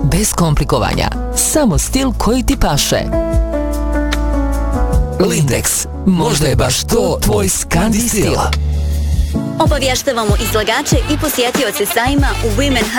bez komplikovanja. Samo stil koji ti paše. Lindex, možda je baš to tvoj Scandi stil. Obavještavamo izlagače i posjetioce sajma u Women